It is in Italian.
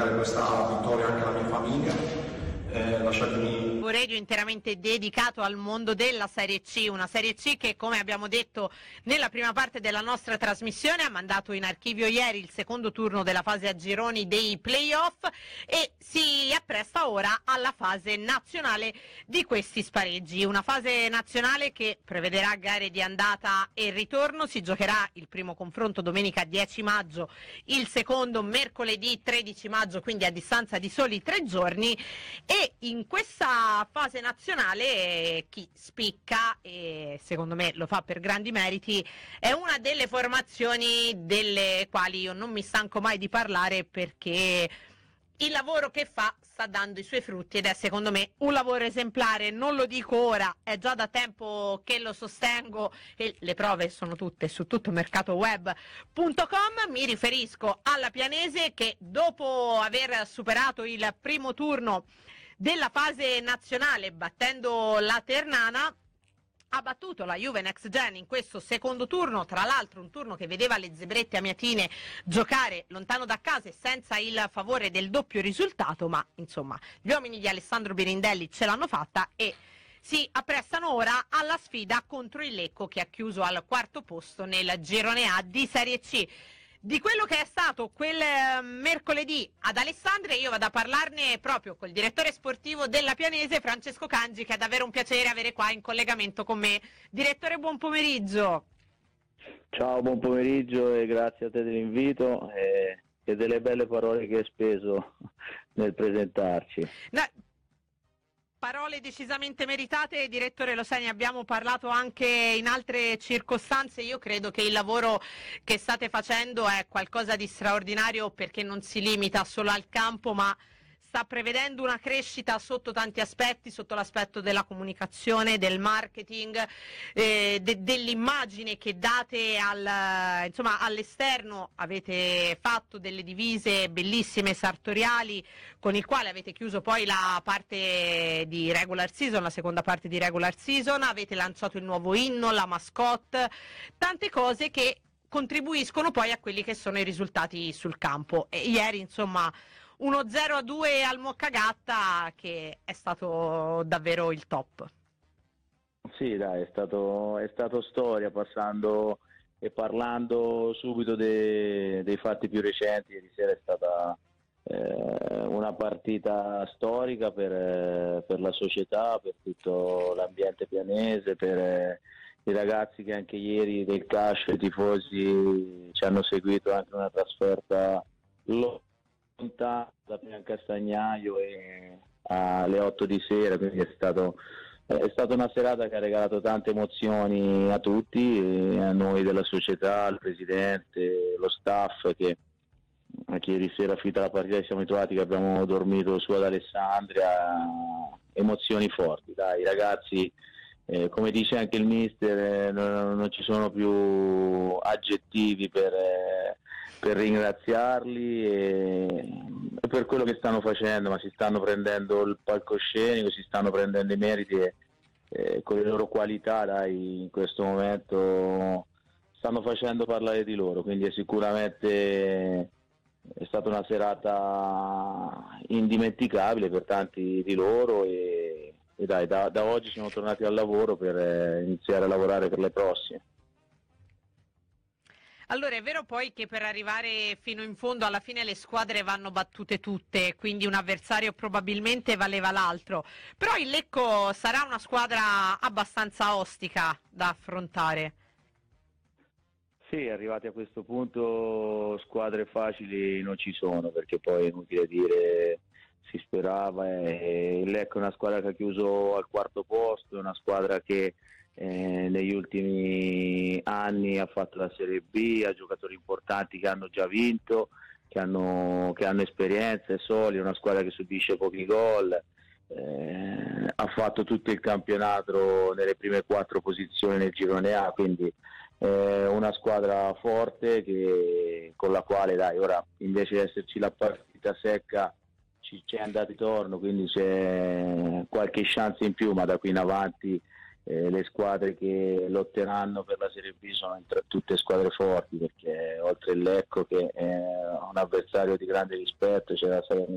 dedicare questa vittoria anche alla mia famiglia. Lasciatemi Radio interamente dedicato al mondo della Serie C, una Serie C che, come abbiamo detto nella prima parte della nostra trasmissione, ha mandato in archivio ieri il secondo turno della fase a gironi dei playoff e si appresta ora alla fase nazionale di questi spareggi, una fase nazionale che prevederà gare di andata e ritorno. Si giocherà il primo confronto domenica 10 maggio, il secondo mercoledì 13 maggio, quindi a distanza di soli 3 giorni, e in questa fase nazionale chi spicca, e secondo me lo fa per grandi meriti, è una delle formazioni delle quali io non mi stanco mai di parlare, perché il lavoro che fa sta dando i suoi frutti ed è secondo me un lavoro esemplare. Non lo dico ora, è già da tempo che lo sostengo e le prove sono tutte su tuttomercatoweb.com. Mi riferisco alla Pianese che, dopo aver superato il primo turno della fase nazionale battendo la Ternana, ha battuto la Juve Next Gen in questo secondo turno, tra l'altro un turno che vedeva le zebrette amiatine giocare lontano da casa e senza il favore del doppio risultato, ma insomma gli uomini di Alessandro Birindelli ce l'hanno fatta e si apprestano ora alla sfida contro il Lecco, che ha chiuso al quarto posto nel girone A di Serie C. Di quello che è stato quel mercoledì ad Alessandria io vado a parlarne proprio col direttore sportivo della Pianese, Francesco Cangi, che è davvero un piacere avere qua in collegamento con me. Direttore, buon pomeriggio. Ciao, buon pomeriggio e grazie a te dell'invito e delle belle parole che hai speso nel presentarci. Parole decisamente meritate, direttore, lo sai, ne abbiamo parlato anche in altre circostanze. Io credo che il lavoro che state facendo è qualcosa di straordinario, perché non si limita solo al campo, ma sta prevedendo una crescita sotto tanti aspetti, sotto l'aspetto della comunicazione, del marketing, dell'immagine che date all'esterno. Avete fatto delle divise bellissime, sartoriali, con il quale avete chiuso poi la parte di regular season, la seconda parte di regular season, avete lanciato il nuovo inno, la mascotte, tante cose che contribuiscono poi a quelli che sono i risultati sul campo. E ieri, insomma, uno 0-2 al Moccagatta che è stato davvero il top. Sì, dai, è stato storia, passando e parlando subito dei fatti più recenti. Ieri sera è stata una partita storica per la società, per tutto l'ambiente pianese, per i ragazzi che anche ieri del Cascio, i tifosi, ci hanno seguito anche una trasferta da Piancastagnaio e alle 8 di sera, quindi è stata una serata che ha regalato tante emozioni a tutti, a noi della società, al presidente, lo staff, che anche ieri sera, finita la partita, ci siamo ritrovati che abbiamo dormito su ad Alessandria. Emozioni forti, dai, i ragazzi, come dice anche il mister, non ci sono più aggettivi per ringraziarli e per quello che stanno facendo, ma si stanno prendendo il palcoscenico, si stanno prendendo i meriti e con le loro qualità, dai, in questo momento stanno facendo parlare di loro, quindi è stata una serata indimenticabile per tanti di loro e dai, da oggi siamo tornati al lavoro per iniziare a lavorare per le prossime. Allora, è vero poi che per arrivare fino in fondo alla fine le squadre vanno battute tutte, quindi un avversario probabilmente valeva l'altro, però il Lecco sarà una squadra abbastanza ostica da affrontare. Sì, arrivati a questo punto squadre facili non ci sono, perché poi è inutile dire, si sperava, e il Lecco è una squadra che ha chiuso al quarto posto, è una squadra che negli ultimi anni ha fatto la Serie B, ha giocatori importanti che hanno già vinto, che hanno esperienza, è solida, una squadra che subisce pochi gol, ha fatto tutto il campionato nelle prime 4 posizioni nel girone A, quindi una squadra forte con la quale, dai, ora invece di esserci la partita secca c'è andata e ritorno, quindi c'è qualche chance in più, ma da qui in avanti le squadre che lotteranno per la Serie B sono tutte squadre forti, perché oltre il Lecco che è un avversario di grande rispetto, c'è la